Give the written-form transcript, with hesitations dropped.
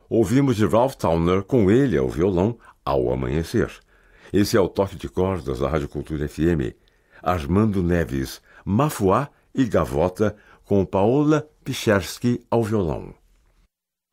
Ouvimos de Ralph Towner com ele ao violão, Ao Amanhecer. Esse é o Toque de Cordas da Rádio Cultura FM. Armando Neves, Mafuá e Gavota com Paola Pichersky ao violão.